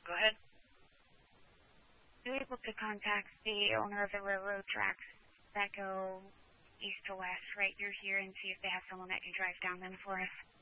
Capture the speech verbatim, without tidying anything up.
Go ahead. Are you able to contact the owner of the railroad tracks that go east to west right through here and see if they have someone that can drive down them for us?